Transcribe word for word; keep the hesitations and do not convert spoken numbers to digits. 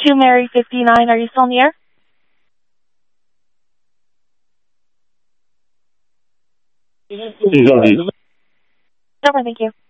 to Mary fifty-nine. Are you still in the air? He's on. Over, thank you.